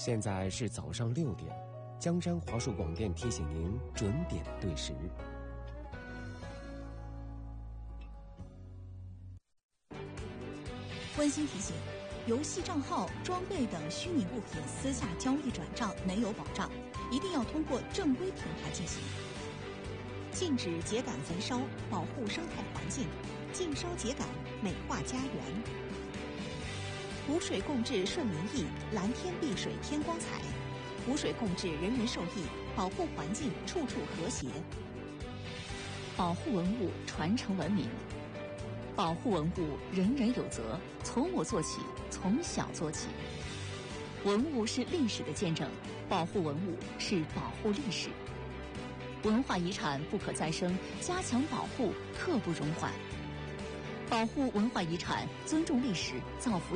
现在是早上6点，江山华硕广电提醒您准点对时。 温馨提醒：游戏账号、装备等虚拟物品私下交易转账没有保障，一定要通过正规平台进行。禁止秸秆焚烧，保护生态环境；禁烧秸秆，美化家园。湖水共治顺民意，蓝天碧水天光彩。湖水共治，人人受益，保护环境，处处和谐。 保护文物，传承文明。保护文物，人人有责，从我做起，从小做起。文物是历史的见证，保护文物是保护历史。文化遗产不可再生，加强保护刻不容缓。保护文化遗产，尊重历史，造福